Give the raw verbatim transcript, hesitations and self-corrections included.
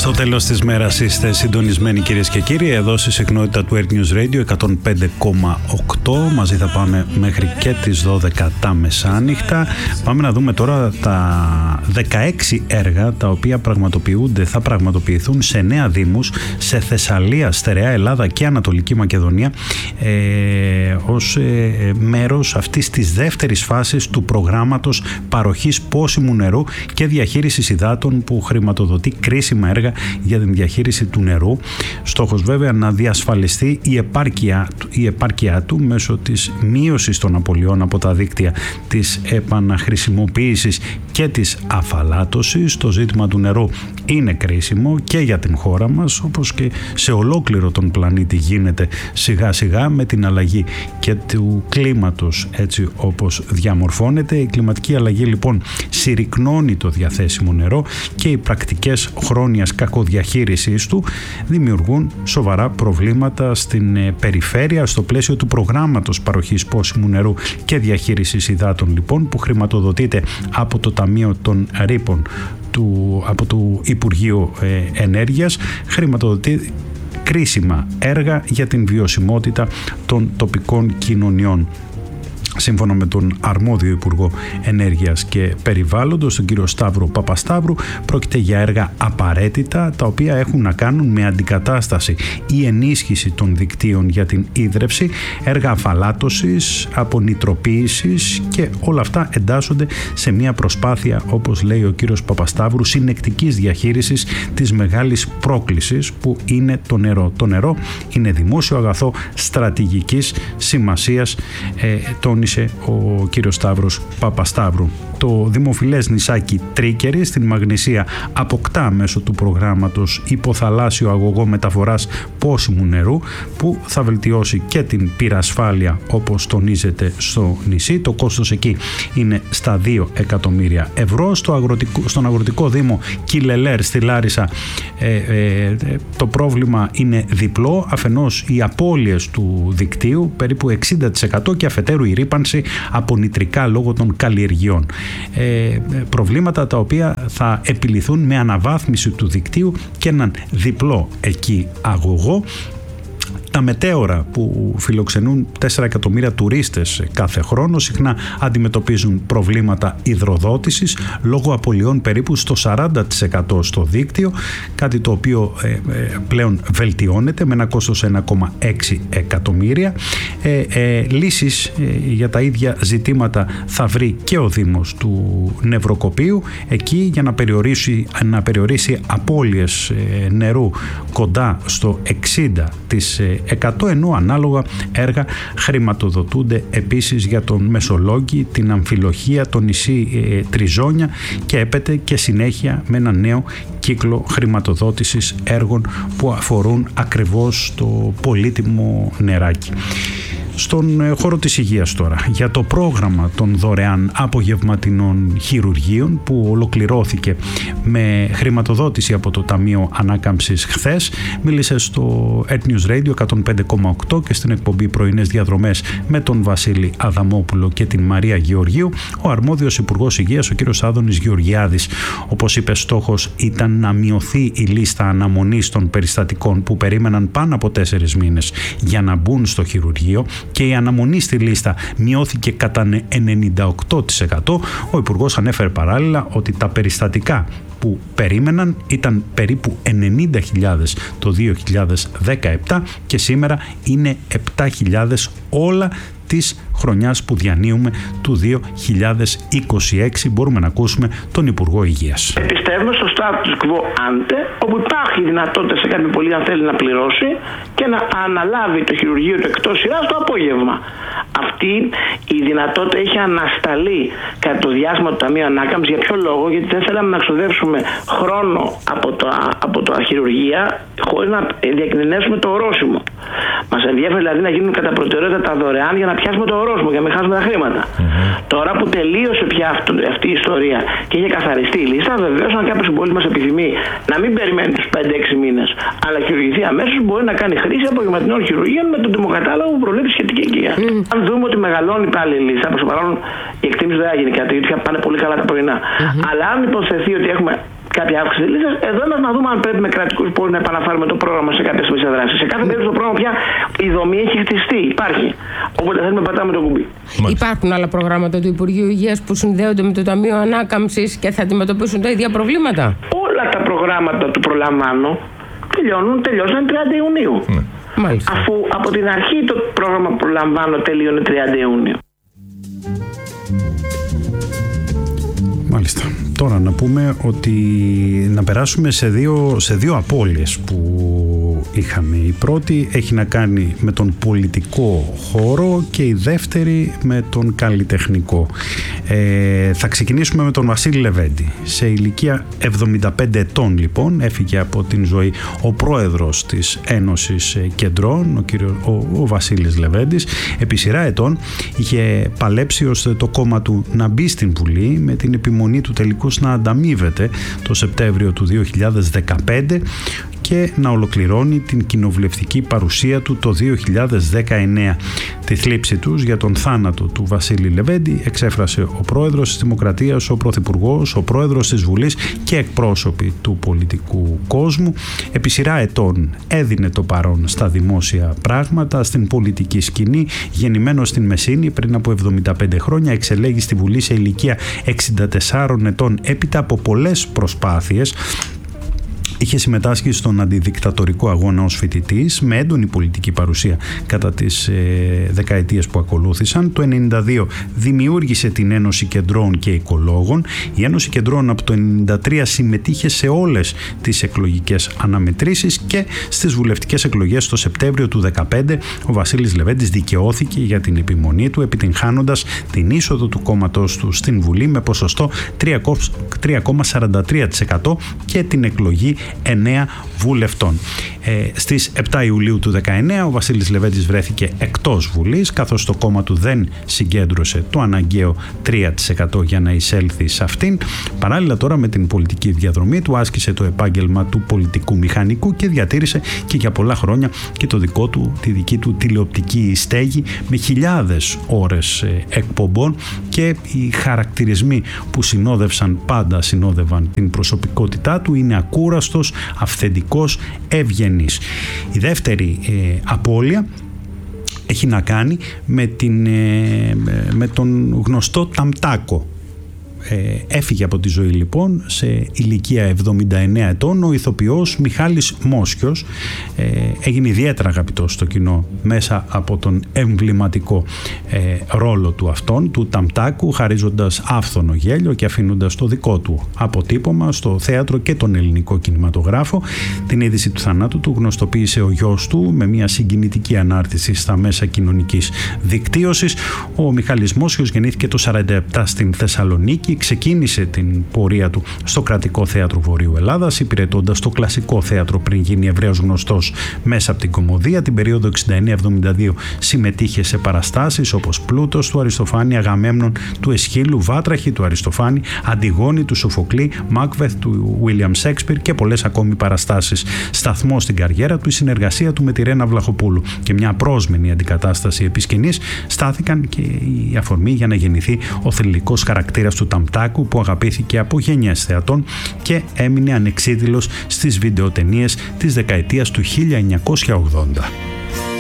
Στο τέλος της μέρας είστε συντονισμένοι, κυρίες και κύριοι, εδώ στη συχνότητα του Earth News Radio εκατόν πέντε κόμμα οκτώ. Μαζί θα πάμε μέχρι και τις δώδεκα τα μεσάνυχτα. Πάμε να δούμε τώρα τα δεκαέξι έργα τα οποία πραγματοποιούνται, θα πραγματοποιηθούν σε εννέα δήμους, σε Θεσσαλία, Στερεά Ελλάδα και Ανατολική Μακεδονία, ε, ως ε, μέρος αυτής της δεύτερης φάσης του προγράμματος παροχής πόσιμου νερού και διαχείρισης υδάτων που χρηματοδοτεί κρίσιμα έργα για την διαχείριση του νερού. Στόχος βέβαια να διασφαλιστεί η επάρκεια, η επάρκεια του μέσω της μείωσης των απολειών από τα δίκτυα, της επαναχρησιμοποίησης και της αφαλάτωσης. Το ζήτημα του νερού είναι κρίσιμο και για την χώρα μας, όπως και σε ολόκληρο τον πλανήτη γίνεται σιγά σιγά με την αλλαγή και του κλίματος έτσι όπως διαμορφώνεται. Η κλιματική αλλαγή λοιπόν συρρυκνώνει το διαθέσιμο νερό και οι πρακτικές χρόνιας κακοδιαχείρισης του δημιουργούν σοβαρά προβλήματα στην περιφέρεια. Στο πλαίσιο του προγράμματος παροχής πόσιμου νερού και διαχείρισης υδάτων λοιπόν, που χρηματοδοτείται από το Ταμείο των Ρήπων του, από το Υπουργείο ε, Ενέργειας, χρηματοδοτεί κρίσιμα έργα για την βιωσιμότητα των τοπικών κοινωνιών. Σύμφωνα με τον αρμόδιο Υπουργό Ενέργειας και Περιβάλλοντος, τον κύριο Σταύρο Παπασταύρου, πρόκειται για έργα απαραίτητα, τα οποία έχουν να κάνουν με αντικατάσταση ή ενίσχυση των δικτύων για την ίδρυυση, έργα αφαλάτωσης, απονιτροποίησης, και όλα αυτά εντάσσονται σε μια προσπάθεια, όπως λέει ο κύριος Παπασταύρου, συνεκτικής διαχείρισης της μεγάλης πρόκλησης που είναι το νερό. Το νερό είναι δημόσιο αγαθό στρατηγικής σημασίας, ε, τον ο κύριος Σταύρος Παπασταύρου. Το δημοφιλές νησάκι Τρίκερη στην Μαγνησία αποκτά μέσω του προγράμματος υποθαλάσσιο αγωγό μεταφοράς πόσιμου νερού, που θα βελτιώσει και την πυρασφάλεια όπως τονίζεται στο νησί. Το κόστος εκεί είναι στα δύο εκατομμύρια ευρώ. Στο αγροτικό, στον αγροτικό δήμο Κιλελέρ στη Λάρισα ε, ε, το πρόβλημα είναι διπλό. Αφενός οι απώλειες του δικτύου περίπου εξήντα τοις εκατό και αφετέρου η ρύπανση από νητρικά λόγω των καλλιεργειών. Ε, προβλήματα τα οποία θα επιληθούν με αναβάθμιση του δικτύου και έναν διπλό εκεί αγωγό. Τα μετέωρα που φιλοξενούν τέσσερα εκατομμύρια τουρίστες κάθε χρόνο συχνά αντιμετωπίζουν προβλήματα υδροδότησης λόγω απολειών περίπου στο σαράντα τοις εκατό στο δίκτυο, κάτι το οποίο ε, ε, πλέον βελτιώνεται με ένα κόστος ένα κόμμα έξι εκατομμύρια. Ε, ε, λύσεις ε, για τα ίδια ζητήματα θα βρει και ο Δήμος του Νευροκοπείου εκεί, για να περιορίσει, να περιορίσει απώλειες ε, νερού κοντά στο εξήντα τοις εκατό, ενώ ανάλογα έργα χρηματοδοτούνται επίσης για τον Μεσολόγγι, την Αμφιλοχία, το νησί ε, Τριζόνια, και έπεται και συνέχεια με ένα νέο κύκλο χρηματοδότησης έργων που αφορούν ακριβώς το πολύτιμο νεράκι. Στον χώρο της υγείας τώρα, για το πρόγραμμα των δωρεάν απογευματινών χειρουργείων που ολοκληρώθηκε με χρηματοδότηση από το Ταμείο Ανάκαμψης χθες, μίλησε στο Earth News Radio εκατόν πέντε κόμμα οκτώ και στην εκπομπή Πρωινές Διαδρομές με τον Βασίλη Αδαμόπουλο και την Μαρία Γεωργίου ο αρμόδιος Υπουργός Υγείας, ο κ. Άδωνης Γεωργιάδης. Όπως είπε, στόχος ήταν να μειωθεί η λίστα αναμονής των περιστατικών που περίμεναν πάνω από τέσσερις μήνες για να μπουν στο χειρουργείο, και η αναμονή στη λίστα μειώθηκε κατά ενενήντα οκτώ τοις εκατό. Ο Υπουργός ανέφερε παράλληλα ότι τα περιστατικά που περίμεναν ήταν περίπου ενενήντα χιλιάδες το δύο χιλιάδες δεκαεπτά και σήμερα είναι επτά χιλιάδες όλα της χρονιάς που διανύουμε του δύο χιλιάδες είκοσι έξι. Μπορούμε να ακούσουμε τον Υπουργό Υγείας. Πιστεύουμε στο status quo ante, όπου υπάρχει δυνατότητα σε κάποιον πολίτη, αν θέλει, να πληρώσει και να αναλάβει το χειρουργείο του εκτός σειράς το απόγευμα. Αυτή η δυνατότητα είχε ανασταλεί κατά το διάστημα του Ταμείου Ανάκαμψης. Για ποιο λόγο? Γιατί δεν θέλαμε να ξοδέψουμε χρόνο από, το, από τα χειρουργεία χωρίς να διακινδυνεύσουμε το ορόσημο. Μας ενδιαφέρει δηλαδή να γίνουν κατά προτεραιότητα τα δωρεάν για να πιάσουμε το ορόσημο, για να μην χάσουμε τα χρήματα. Mm-hmm. Τώρα που τελείωσε πια αυτό, αυτή η ιστορία και είχε καθαριστεί η λίστα, βεβαίως αν κάποιος συμπολίτης μας επιθυμεί να μην περιμένει τους πέντε έξι μήνες, αλλά χειρουργηθεί αμέσως, μπορεί να κάνει χρήση απογευματινών χειρουργείων με τον τιμοκατάλογο που προβλέπει σχετική υγεία. Mm. Αν δούμε ότι μεγαλώνει πάλι η λίστα, προς το παρόν η εκτίμηση δεν θα γίνει κάτι, γιατί πάνε πολύ καλά τα πρωινά. Mm-hmm. Αλλά αν υποθεθεί ότι έχουμε κάποια αύξηση της λίστας. Εδώ είμαστε να δούμε αν πρέπει με κρατικούς πόρους να επαναφέρουμε το πρόγραμμα σε κάποιες σημείες δράσεις. Σε κάθε περίπτωση το πρόγραμμα πια η δομή έχει χτιστεί, υπάρχει. Όποτε θέλουμε πατάμε το κουμπί. Μάλιστα. Υπάρχουν άλλα προγράμματα του Υπουργείου Υγείας που συνδέονται με το Ταμείο Ανάκαμψης και θα αντιμετωπίσουν τα ίδια προβλήματα? Όλα τα προγράμματα του προλαμβάνω τελειώνουν, τελειώσαν τριάντα Ιουνίου. Ναι. Μάλιστα. Αφού από την αρχή το πρόγραμμα προλαμβάνω τελείωνε τριάντα Ιουνίου. Μάλιστα. Τώρα να πούμε ότι να περάσουμε σε δύο, σε δύο απώλειες που είχαμε. Η πρώτη έχει να κάνει με τον πολιτικό χώρο και η δεύτερη με τον καλλιτεχνικό. Ε, θα ξεκινήσουμε με τον Βασίλη Λεβέντη. Σε ηλικία εβδομήντα πέντε ετών λοιπόν έφυγε από την ζωή ο πρόεδρος της Ένωσης Κεντρών, ο, κύριος, ο, ο Βασίλης Λεβέντης. Επί σειρά ετών είχε παλέψει ώστε το κόμμα του να μπει στην Βουλή, με την επιμονή του τελικού να ανταμείβεται το Σεπτέμβριο του δύο χιλιάδες δεκαπέντε και να ολοκληρώνει την κοινοβουλευτική παρουσία του το δύο χιλιάδες δεκαεννέα. Τη θλίψη τους για τον θάνατο του Βασίλη Λεβέντη εξέφρασε ο πρόεδρος της Δημοκρατίας, ο πρωθυπουργός, ο πρόεδρος της Βουλής και εκπρόσωποι του πολιτικού κόσμου. Επί σειρά ετών έδινε το παρόν στα δημόσια πράγματα, στην πολιτική σκηνή. Γεννημένος στην Μεσίνη πριν από εβδομήντα πέντε χρόνια, εξελέγει στη Βουλή σε ηλικία εξήντα τεσσάρων ετών έπειτα από πολλές προσπάθειες. Είχε συμμετάσχει στον αντιδικτατορικό αγώνα ως φοιτητής, με έντονη πολιτική παρουσία κατά τις ε, δεκαετίες που ακολούθησαν. Το χίλια εννιακόσια ενενήντα δύο δημιούργησε την Ένωση Κεντρών και Οικολόγων. Η Ένωση Κεντρών από το χίλια εννιακόσια ενενήντα τρία συμμετείχε σε όλες τις εκλογικές αναμετρήσεις και στις βουλευτικές εκλογές το Σεπτέμβριο του δύο χιλιάδες δεκαπέντε ο Βασίλης Λεβέντης δικαιώθηκε για την επιμονή του, επιτυγχάνοντας την είσοδο του κόμματος του στην Βουλή με ποσοστό τρία κόμμα σαράντα τρία τοις εκατό και την εκλογή εννέα βουλευτών. Ε, στις επτά Ιουλίου του δύο χιλιάδες δεκαεννέα ο Βασίλης Λεβέντης βρέθηκε εκτός Βουλής, καθώς το κόμμα του δεν συγκέντρωσε το αναγκαίο τρία τοις εκατό για να εισέλθει σε αυτήν. Παράλληλα τώρα με την πολιτική διαδρομή του άσκησε το επάγγελμα του πολιτικού μηχανικού και διατήρησε και για πολλά χρόνια και το δικό του, τη δική του τηλεοπτική στέγη με χιλιάδες ώρες ε, εκπομπών, και οι χαρακτηρισμοί που συνόδευσαν, πάντα συνόδευαν την προσωπικότητά του, είναι ακούραστος, αυθεντικός, ευγενής. Η δεύτερη ε, απώλεια έχει να κάνει με, την, ε, με τον γνωστό Ταμτάκο. Ε, έφυγε από τη ζωή λοιπόν σε ηλικία εβδομήντα εννέα ετών ο ηθοποιός Μιχάλης Μόσχιος. Ε, έγινε ιδιαίτερα αγαπητός στο κοινό μέσα από τον εμβληματικό ε, ρόλο του αυτόν, του Ταμτάκου, χαρίζοντας άφθονο γέλιο και αφήνοντας το δικό του αποτύπωμα στο θέατρο και τον ελληνικό κινηματογράφο. Την είδηση του θανάτου του γνωστοποίησε ο γιος του με μια συγκινητική ανάρτηση στα μέσα κοινωνικής δικτύωσης. Ο Μιχάλης Μόσχιος γεννήθηκε το χίλια εννιακόσια σαράντα επτά στην Θεσσαλονίκη. Ξεκίνησε την πορεία του στο Κρατικό Θέατρο Βορείου Ελλάδας, υπηρετώντας το Κλασικό Θέατρο πριν γίνει ευρέως γνωστός μέσα από την Κωμωδία. Την περίοδο εξήντα εννέα εβδομήντα δύο συμμετείχε σε παραστάσεις όπως Πλούτος του Αριστοφάνη, Αγαμέμνων του Εσχύλου, Βάτραχη του Αριστοφάνη, Αντιγόνη του Σοφοκλή, Μάκβεθ του Βίλιαμ Σέξπιρ και πολλές ακόμη παραστάσεις. Σταθμό στην καριέρα του η συνεργασία του με τη Ρένα Βλαχοπούλου και μια πρόσμενη αντικατάσταση επί σκηνής στάθηκαν και η αφορμή για να γεννηθεί ο θρυλικός χαρακτήρας του Ταμτάκου, που αγαπήθηκε από γενιές θεατών και έμεινε ανεξίδηλος στις βιντεοτενίες της δεκαετίας του χίλια εννιακόσια ογδόντα.